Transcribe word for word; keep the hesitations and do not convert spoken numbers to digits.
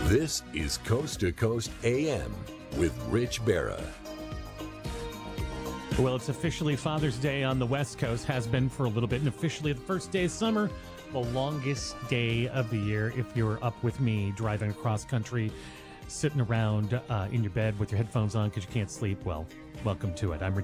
This is Coast to Coast A M with Rich Berra. Well, it's officially Father's Day on the West Coast, has been for a little bit, and officially the first day of summer, the longest day of the year. If you're up with me driving across country, sitting around uh, in your bed with your headphones on because you can't sleep, well, welcome to it. I'm Rich